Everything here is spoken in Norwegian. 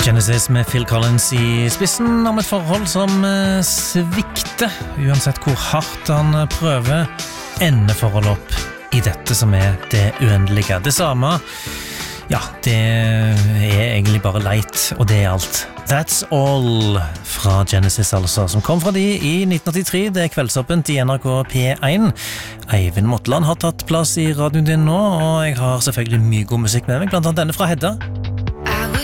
Genesis med Phil Collins i spissen om et forhold som svikter, uansett hvor hardt han prøver, ender forholdet opp i dette som det uendelige. Det samme, ja, det egentlig bare leit, og det alt. That's All fra Genesis altså, som kom fra de i 1983, det kveldsåpent i NRK P1. Eivind Motland har tatt plass i radioen din nå, og jeg har selvfølgelig mye god musikk med meg, blant annet denne fra Hedda.